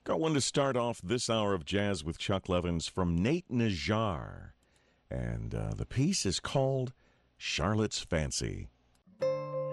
Got one to start off this hour of Jazz with Chuck Levins from Nate Najjar. And the piece is called Charlotte's Fancy.